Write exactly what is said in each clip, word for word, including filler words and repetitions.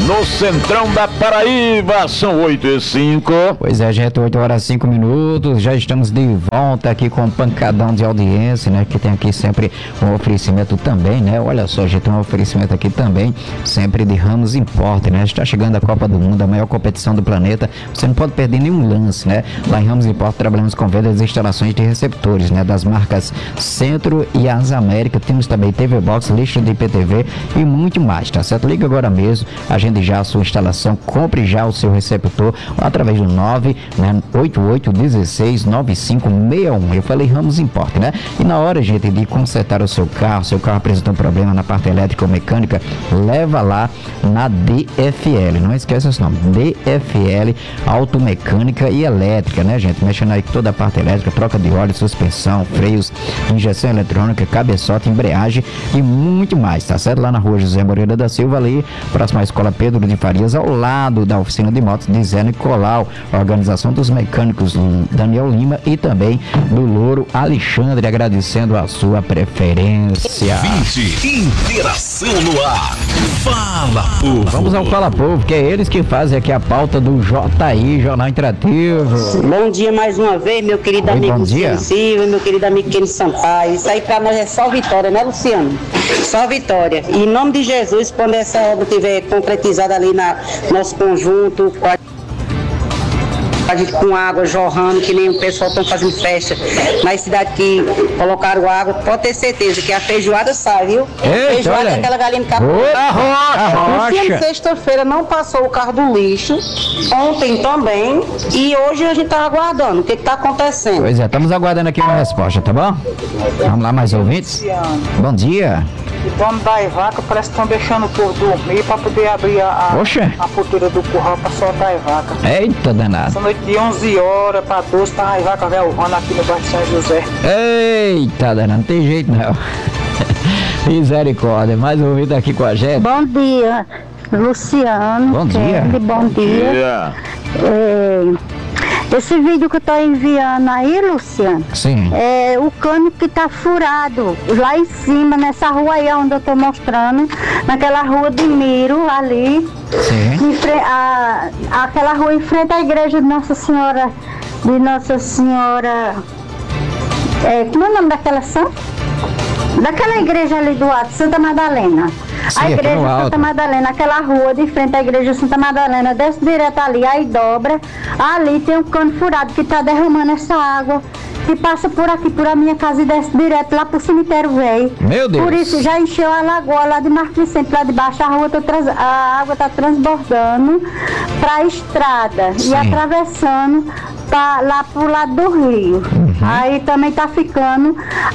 no centrão da Paraíba. São oito e cinco. Pois é, gente, oito horas e cinco minutos. Já estamos de volta aqui com um pancadão de audiência, né? Que tem aqui sempre um oferecimento também, né? Olha só, gente, um oferecimento aqui também, sempre de Ramos Import, né? Está chegando a Copa do Mundo, a maior competição do planeta. Você não pode perder nenhum lance, né? Lá em Ramos Import trabalhamos com vendas e instalações de receptores, né? Das marcas Centro e Asa América. Temos também T V Box, lixo de I P T V e muito mais, tá certo? Liga agora mesmo, agende já a sua instalação, compre já o seu receptor através do nove oito oito um seis nove cinco seis um. Eu falei Ramos Import, né? E na hora, gente, de consertar o seu carro, seu carro apresentou um problema na parte elétrica ou mecânica, leva lá na D F L. Não esqueça esse nome, D F L Automecânica e Elétrica, né, gente? Mexendo aí com toda a parte elétrica, troca de óleo, suspensão, freios, injeção eletrônica, cabeçote, embreagem e muito mais, tá certo? Lá na rua José Moreira da Silva, ali, próxima à Escola Pedro de Farias, ao lado da oficina de motos de Zé Nicolau, organização dos mecânicos Daniel Lima e também do Louro Alexandre, agradecendo a sua preferência. Vinte, interação no ar. Fala, povo. Vamos ao Fala Povo, que é eles que fazem aqui a pauta do J I, Jornal Interativo. Bom dia mais uma vez, meu querido Oi, amigo bom dia. Silva, meu querido amigo Kenny Sampaio. Isso aí pra nós é só vitória, né, Luciano? Só vitória. E em nome de Jesus, quando essa obra estiver concretizada ali na nosso conjunto, com a com água jorrando, que nem o pessoal estão fazendo festa na cidade que colocaram água, pode ter certeza que a feijoada sai, viu? Eita, Feijoada olha é aí. aquela galinha de capô. A rocha! Luciano, sexta-feira não passou o carro do lixo, ontem também, e hoje a gente tá aguardando o que que tá acontecendo. Pois é, estamos aguardando aqui uma resposta, tá bom? Vamos lá, mais ouvintes? Bom dia. O dono da vaca parece que estão deixando o povo dormir para poder abrir a, a, Oxe. a porteira do curral para soltar a vaca. Eita, danado. Essa noite de onze horas para doze tá a vaca velhando aqui no bairro de São José. Eita, danado, não tem jeito não. Misericórdia, mais um ouvido aqui com a gente. Bom dia, Luciano. Bom dia. Kelly, bom dia. Yeah. É, esse vídeo que eu tô enviando aí, Luciano, Sim. é o cano que tá furado lá em cima, nessa rua aí onde eu tô mostrando, naquela rua de Miro ali, Sim. em fre- a, aquela rua em frente à igreja de Nossa Senhora, de Nossa Senhora, é, como é o nome daquela santa? Daquela igreja ali do alto, Santa Madalena. Sim, a aqui igreja no alto. Santa Madalena, aquela rua de frente à igreja Santa Madalena, desce direto ali, aí dobra, ali tem um cano furado que tá derramando essa água, que passa por aqui, por a minha casa e desce direto lá pro cemitério velho. Meu Deus. Por isso já encheu a lagoa lá de Marco Vicente, lá de baixo, a rua tá trans, a água tá transbordando pra estrada Sim. e atravessando pra, lá pro lado do rio. Aí também tá ficando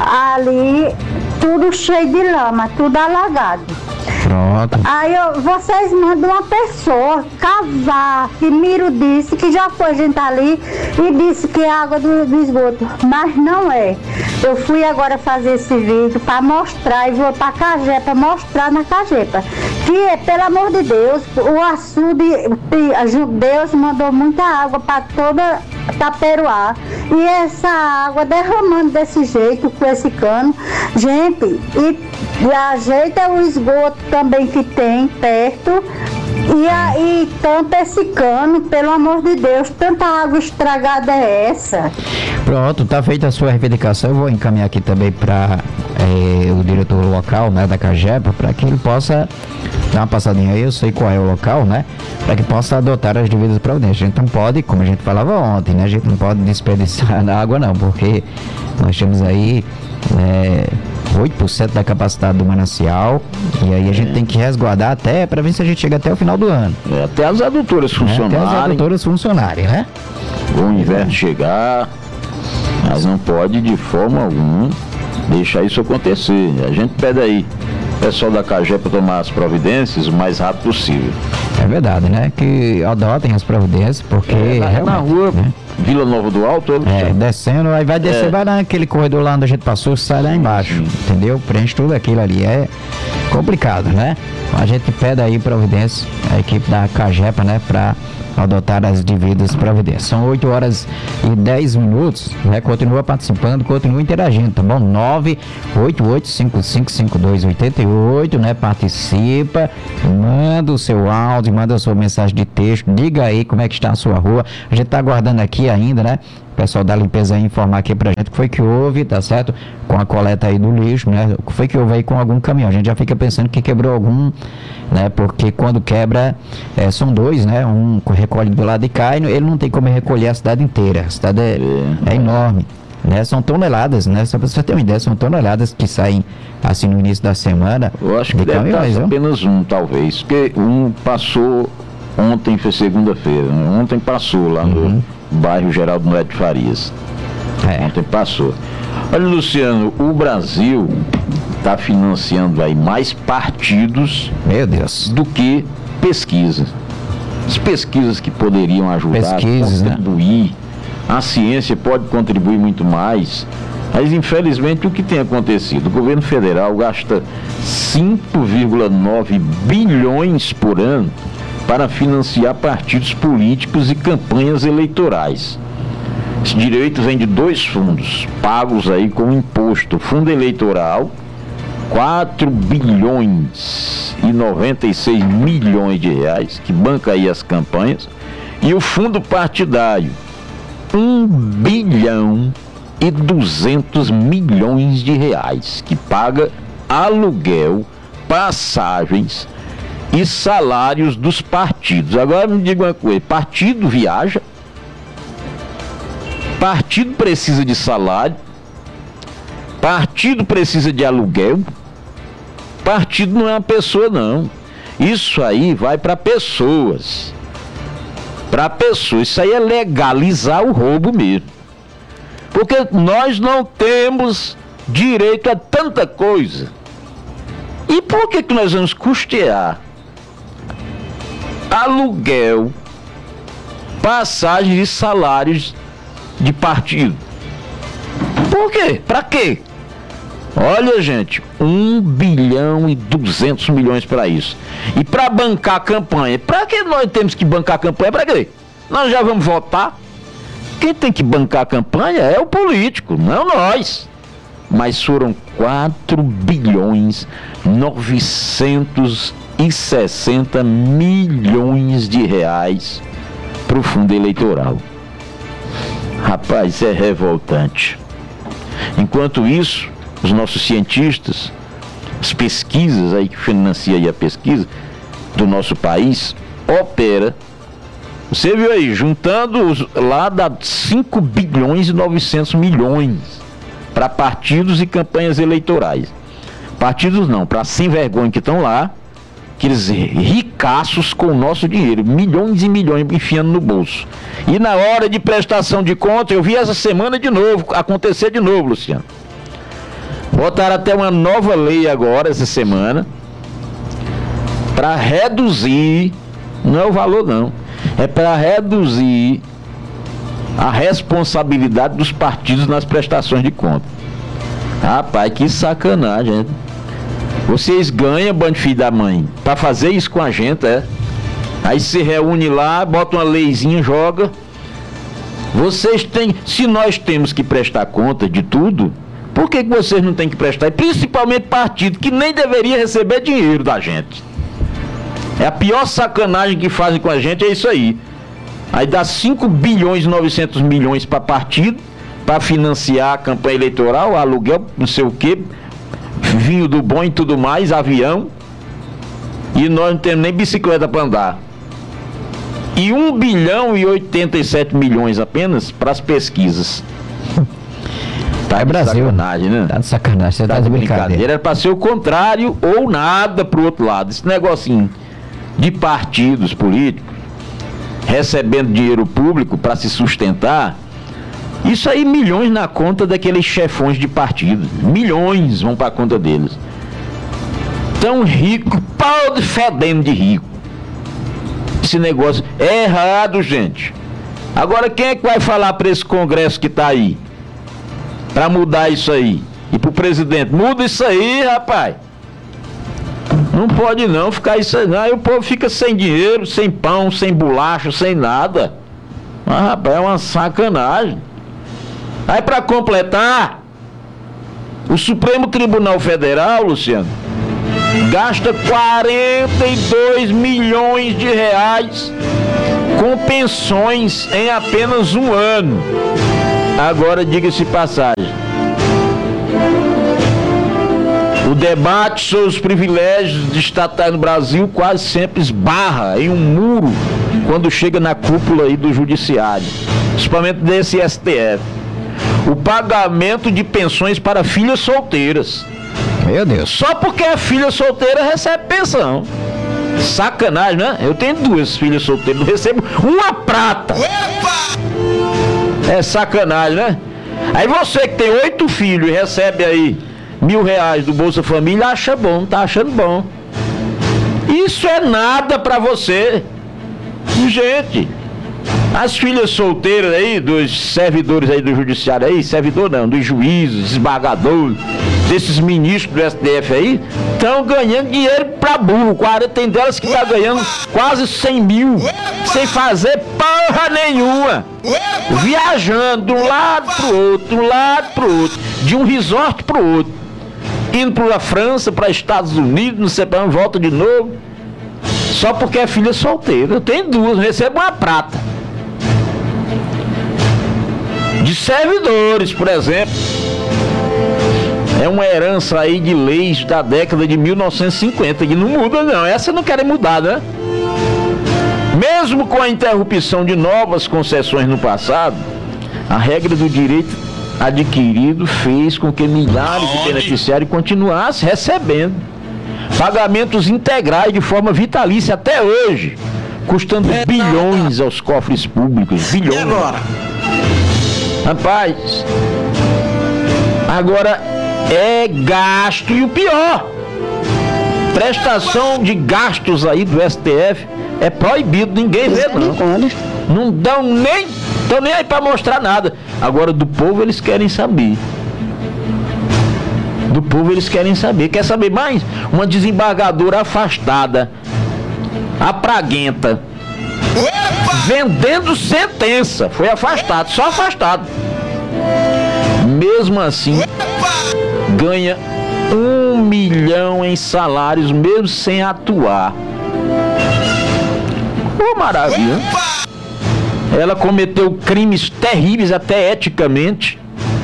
ali tudo cheio de lama, tudo alagado. Pronto. Aí eu, vocês mandam uma pessoa cavar, que Miro disse que já foi gente ali e disse que é água do, do esgoto, mas não é. Eu fui agora fazer esse vídeo para mostrar e vou para Cajepa mostrar na Cajepa que é, pelo amor de Deus, o açude, Deus mandou muita água para toda Taperoá e essa água derramando desse jeito com esse cano, gente, e, e ajeita o esgoto também que tem perto e aí tampa esse cano, pelo amor de Deus, tanta água estragada é essa? Pronto, tá feita a sua reivindicação. Eu vou encaminhar aqui também para é, o diretor local, né, da Cajepa, para que ele possa dar uma passadinha aí, eu sei qual é o local, né, para que possa adotar as devidas providências. A gente não pode, como a gente falava ontem, né, a gente não pode desperdiçar na água não, porque nós temos aí é, oito por cento da capacidade do manancial e aí a gente tem que resguardar até para ver se a gente chega até o final do ano. É, até as adutoras Né, até as funcionarem, adutoras funcionarem, né? o inverno chegar, mas não pode de forma alguma deixar isso acontecer. A gente pede aí, pessoal da Cajepa, tomar as providências o mais rápido possível. É verdade, né? Que adotem as providências, porque É, na, na realmente, rua né? Vila Nova do Alto, ele É, descendo, aí vai descer, É. vai naquele corredor lá onde a gente passou, sai lá embaixo, entendeu? Preenche tudo aquilo ali, é complicado, né? A gente pede aí providência, a equipe da Cajepa, né, pra adotar as devidas providências. São oito horas e dez minutos, né? Continua participando, continua interagindo, tá bom? nove oito oito cinco cinco cinco dois oito oito, né? Participa, manda o seu áudio, manda a sua mensagem de texto, diga aí como é que está a sua rua. A gente tá aguardando aqui ainda, né? O pessoal da limpeza aí informar aqui pra gente o que foi que houve, tá certo? Com a coleta aí do lixo, né? O que foi que houve aí com algum caminhão. A gente já fica pensando que quebrou algum, né? Porque quando quebra, é, são dois, né? Um recolhe do lado e cai, ele não tem como recolher a cidade inteira. A cidade é, é enorme, né? São toneladas, né? Só pra você ter uma ideia, são toneladas que saem assim no início da semana. Eu acho que deve estar apenas um, talvez, porque um passou ontem, foi segunda-feira, ontem passou lá no uhum. bairro Geraldo Noé de Farias. É. Ontem passou. Olha, Luciano, o Brasil está financiando aí mais partidos, meu Deus, do que pesquisa. As pesquisas que poderiam ajudar Pesquisas, a contribuir, né? A ciência pode contribuir muito mais, mas infelizmente o que tem acontecido? O governo federal gasta cinco vírgula nove bilhões por ano para financiar partidos políticos e campanhas eleitorais. Esse direito vem de dois fundos, pagos aí com imposto. O fundo eleitoral, quatro bilhões e noventa e seis milhões de reais, que banca aí as campanhas, e o fundo partidário, um bilhão e duzentos milhões de reais, que paga aluguel, passagens e salários dos partidos. Agora me diga uma coisa, partido viaja, partido precisa de salário, partido precisa de aluguel, partido não é uma pessoa não. Isso aí vai para pessoas, para pessoas, isso aí é legalizar o roubo mesmo. Porque nós não temos direito a tanta coisa. E por que que nós vamos custear aluguel, passagens e salários de partido? Por quê? Pra quê? Olha, gente, um bilhão e duzentos milhões para isso. E para bancar a campanha, para que nós temos que bancar a campanha? Para quê? Nós já vamos votar. Quem tem que bancar a campanha é o político, não nós. Mas foram quatro bilhões novecentos e sessenta milhões de reais para o fundo eleitoral. Rapaz, isso é revoltante. Enquanto isso, os nossos cientistas, as pesquisas aí que financiam aí a pesquisa do nosso país, opera. Você viu aí, juntando os, lá dá cinco bilhões e novecentos milhões para partidos e campanhas eleitorais. Partidos não, para sem vergonha que estão lá, aqueles ricaços com o nosso dinheiro, milhões e milhões enfiando no bolso. E na hora de prestação de conta, eu vi essa semana de novo, acontecer de novo, Luciano. Botaram até uma nova lei agora, essa semana, para reduzir, não é o valor não, é para reduzir a responsabilidade dos partidos nas prestações de conta. Rapaz, que sacanagem, hein? Vocês ganham, bando de filho da mãe, para fazer isso com a gente, é? Aí se reúne lá, bota uma leizinha, joga. Vocês têm, se nós temos que prestar conta de tudo, por que que vocês não têm que prestar? E principalmente partido que nem deveria receber dinheiro da gente. É a pior sacanagem que fazem com a gente, é isso aí. Aí dá cinco bilhões e novecentos milhões para partido, para financiar a campanha eleitoral, aluguel, não sei o quê, vinho do bom e tudo mais, avião, e nós não temos nem bicicleta para andar. E um bilhão e oitenta e sete milhões apenas para as pesquisas. Tá é de Brasil, sacanagem, né? Tá de sacanagem, você tá, tá de brincadeira. brincadeira. Era para ser o contrário ou nada pro outro lado. Esse negocinho de partidos políticos recebendo dinheiro público para se sustentar, isso aí, milhões na conta daqueles chefões de partido. Milhões vão para a conta deles. Tão rico, pau de fedendo de rico. Esse negócio é errado, gente. Agora quem é que vai falar para esse Congresso que tá aí? Para mudar isso aí? E pro presidente, muda isso aí, rapaz. Não pode não ficar isso aí, não. Aí o povo fica sem dinheiro, sem pão, sem bolacha, sem nada. Mas, rapaz, é uma sacanagem. Aí, para completar, o Supremo Tribunal Federal, Luciano, gasta quarenta e dois milhões de reais com pensões em apenas um ano. Agora, diga-se passagem, o debate sobre os privilégios estatais no Brasil quase sempre esbarra em um muro quando chega na cúpula aí do judiciário, principalmente desse S T F. O pagamento de pensões para filhas solteiras. Meu Deus. Só porque a filha solteira recebe pensão. Sacanagem, né? Eu tenho duas filhas solteiras, eu recebo uma prata. É sacanagem, né? Aí você que tem oito filhos e recebe aí mil reais do Bolsa Família, acha bom, tá achando bom. Isso é nada pra você. Gente, as filhas solteiras aí, dos servidores aí do judiciário aí, servidor não, dos juízes, desembargadores, desses ministros do S T F aí, estão ganhando dinheiro pra burro. quarenta tem delas que tá ganhando quase cem mil, sem fazer porra nenhuma. Viajando de um lado pro outro, de um lado pro outro, de um resort pro outro. Indo pra França, para Estados Unidos, não sei pra onde, volta de novo. Só porque é filha solteira. Eu tenho duas, recebo uma prata. De servidores, por exemplo. É uma herança aí de leis da década de mil novecentos e cinquenta, que não muda não. Essa não querem mudar, né? Mesmo com a interrupção de novas concessões no passado, a regra do direito adquirido fez com que milhares de beneficiários continuassem recebendo pagamentos integrais de forma vitalícia até hoje, custando bilhões aos cofres públicos. Bilhões. E agora? Rapaz, agora é gasto, e o pior, prestação de gastos aí do S T F é proibido, ninguém vê não. Não dão nem, estão nem aí para mostrar nada. Agora do povo eles querem saber. Do povo eles querem saber. Quer saber mais? Uma desembargadora afastada, apraguenta, vendendo sentença, foi afastado, só afastado. Mesmo assim, ganha um milhão em salários, mesmo sem atuar. Oh, maravilha. Ela cometeu crimes terríveis, até eticamente,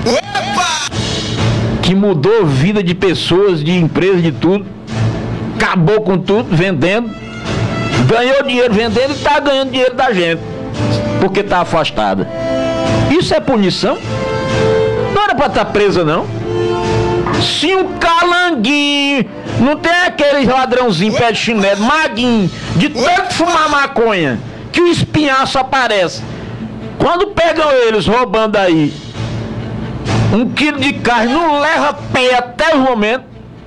que mudou a vida de pessoas, de empresas, de tudo. Acabou com tudo, vendendo. Ganhou dinheiro vendendo e está ganhando dinheiro da gente, porque está afastada. Isso é punição? Não era para estar presa, não. Se um calanguinho, não tem aquele ladrãozinho pé de chinelo, maguinho, de tanto fumar maconha, que o espinhaço aparece. Quando pegam eles roubando aí um quilo de carne, não leva pé até o momento.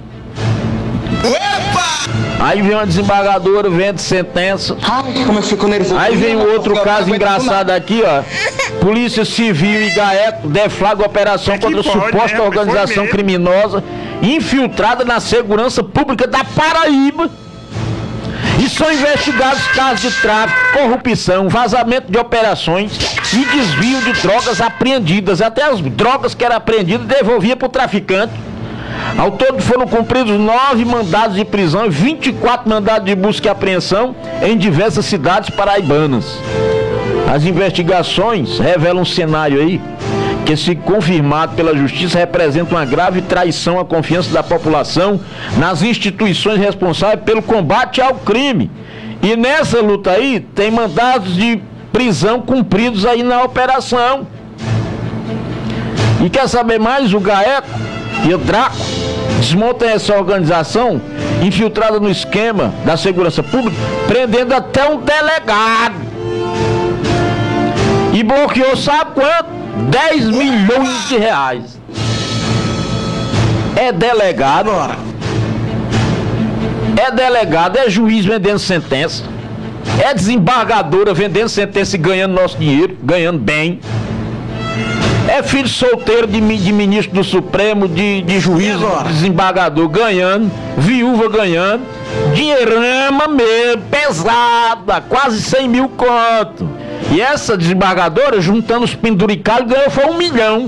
Aí vem uma desembargadora, vende sentença. Ai, como eu fico nervoso. Aí vem um outro caso engraçado aqui, ó. Polícia Civil e GAECO deflagra operação contra a suposta organização criminosa infiltrada na segurança pública da Paraíba. E são investigados casos de tráfico, corrupção, vazamento de operações e desvio de drogas apreendidas. Até as drogas que eram apreendidas devolvia para o traficante. Ao todo foram cumpridos nove mandados de prisão e vinte e quatro mandados de busca e apreensão em diversas cidades paraibanas. As investigações revelam um cenário aí que, se confirmado pela justiça, representa uma grave traição à confiança da população nas instituições responsáveis pelo combate ao crime. E nessa luta aí tem mandados de prisão cumpridos aí na operação. E quer saber mais? O GAECO e o DRACO desmontam essa organização infiltrada no esquema da segurança pública, prendendo até um delegado. E bloqueou, sabe quanto? dez milhões de reais. É delegado, é delegado, é juiz vendendo sentença, é desembargadora vendendo sentença e ganhando nosso dinheiro, ganhando bem. É filho solteiro de, mi- de ministro do Supremo, de, de juiz, desembargador ganhando, viúva ganhando, dinheirama mesmo, pesada, quase cem mil conto. E essa desembargadora, juntando os penduricalhos, ganhou foi um milhão.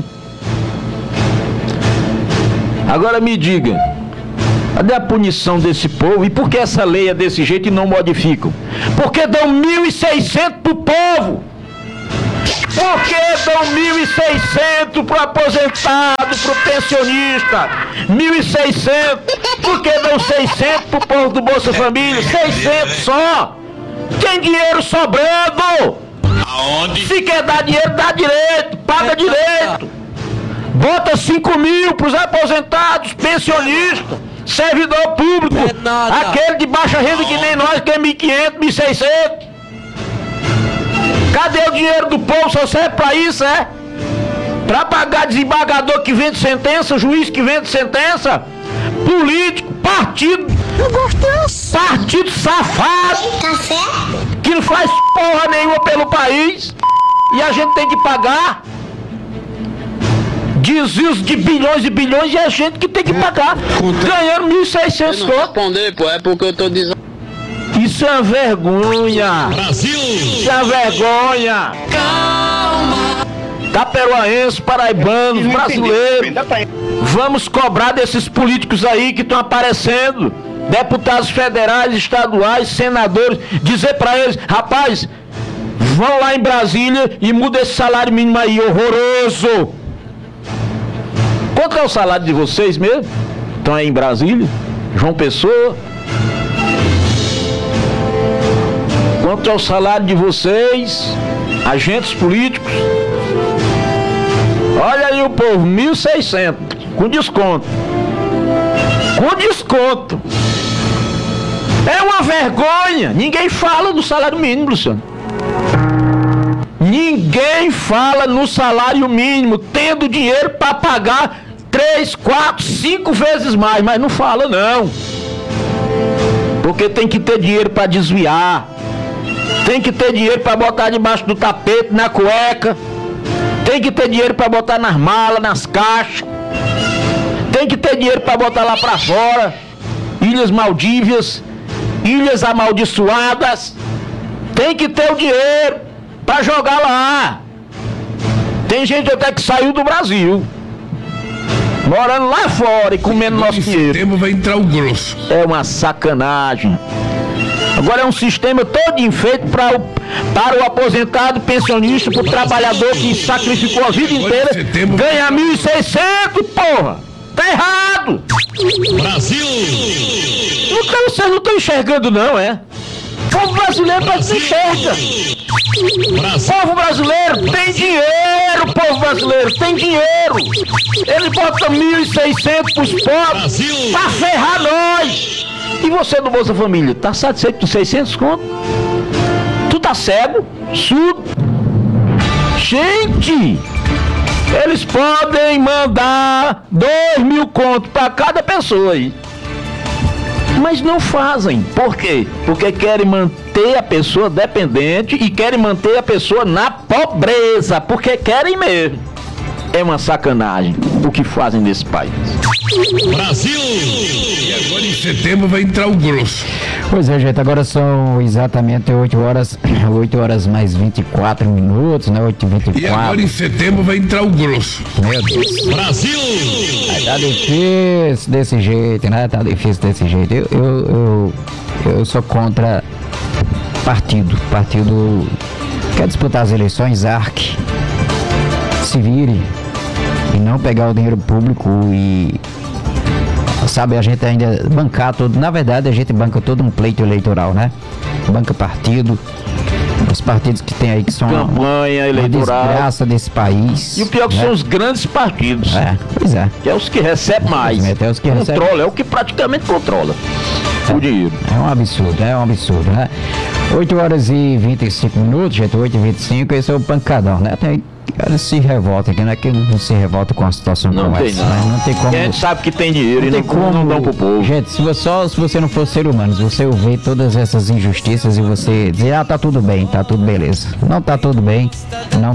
Agora me diga, cadê a punição desse povo? E por que essa lei é desse jeito e não modificam? Porque dão mil e seiscentos pro povo! Por que dão mil e seiscentos pro aposentado, pro pensionista? mil e seiscentos. Por que dão seiscentos pro povo do Bolsa Família? seiscentos só. Tem dinheiro sobrando. Aonde? Se quer dar dinheiro, dá direito. Paga direito. Bota cinco mil pros aposentados, pensionistas, servidor público. Aquele de baixa renda que nem nós, que é mil e quinhentos, mil e seiscentos. Cadê o dinheiro do povo? Só serve pra isso, é? Pra pagar desembargador que vende sentença, juiz que vende sentença, político, partido. Eu gosto Partido safado. Tá certo? Que não faz porra nenhuma pelo país. E a gente tem que pagar desvios de bilhões e bilhões e a gente que tem que pagar. Ganhando mil e seiscentos conto. Responder, pô, é porque eu tô dizendo. Isso é uma vergonha. Brasil! Isso é uma vergonha. Taperoaenses, paraibanos, brasileiros. Vamos cobrar desses políticos aí que estão aparecendo. Deputados federais, estaduais, senadores. Dizer pra eles, rapaz, vão lá em Brasília e muda esse salário mínimo aí, horroroso. Quanto é o salário de vocês mesmo? Estão aí em Brasília? João Pessoa? Quanto é o salário de vocês, agentes políticos? Olha aí o povo, mil e seiscentos, com desconto. Com desconto. É uma vergonha. Ninguém fala do salário mínimo, Luciano. Ninguém fala no salário mínimo, tendo dinheiro para pagar três, quatro, cinco vezes mais, mas não fala não. Porque tem que ter dinheiro para desviar. Tem que ter dinheiro para botar debaixo do tapete, na cueca. Tem que ter dinheiro para botar nas malas, nas caixas. Tem que ter dinheiro para botar lá para fora. Ilhas Maldívias, ilhas amaldiçoadas. Tem que ter o dinheiro para jogar lá. Tem gente até que saiu do Brasil, morando lá fora e comendo nosso dinheiro. Setembro vai entrar o grosso. É uma sacanagem. Agora é um sistema todo feito para o, para o aposentado, pensionista, para o trabalhador que sacrificou a vida inteira ganhar mil e seiscentos, porra! Tá errado! Brasil! Então vocês não estão enxergando não, é? O povo brasileiro não enxerga! O povo brasileiro tem dinheiro, povo brasileiro tem dinheiro! Ele bota mil e seiscentos pros pobres pra ferrar nós! E você do Bolsa Família, tá satisfeito com seiscentos conto? Tu tá cego? Surdo? Gente! Eles podem mandar dois mil contos pra cada pessoa aí. Mas não fazem. Por quê? Porque querem manter a pessoa dependente e querem manter a pessoa na pobreza. Porque querem mesmo. É uma sacanagem o que fazem nesse país. Brasil! E agora em setembro vai entrar o grosso. Pois é, gente, agora são exatamente oito horas, oito horas mais vinte e quatro minutos, né? oito e vinte e E agora quatro. em setembro vai entrar o grosso. Meu Deus. Brasil! Tá difícil desse jeito, né? Tá difícil desse jeito. Eu, eu, eu, eu sou contra partido. Partido quer disputar as eleições, arque. Se vire e não pegar o dinheiro público e, sabe, a gente ainda bancar todo. Na verdade, a gente banca todo um pleito eleitoral, né? Banca partido, os partidos que tem aí que são Campanha uma eleitoral. desgraça desse país. E o pior que né? são os grandes partidos. É, pois é. Que é os que recebem mais. Até os que recebem. Controla, é o que praticamente controla o dinheiro. É um absurdo, é um absurdo, né? oito horas e vinte e cinco minutos, gente, oito e vinte e cinco, esse é o pancadão, né? Tem cara se revolta aqui, não é que não se revolta com a situação Não como tem essa, não. né? Não tem como. A gente sabe que tem dinheiro Não e tem não, como, não dão pro povo. Gente, se você, só se você não for ser humano, se você ouvir todas essas injustiças e você dizer, ah, tá tudo bem, tá tudo beleza. Não tá tudo bem, não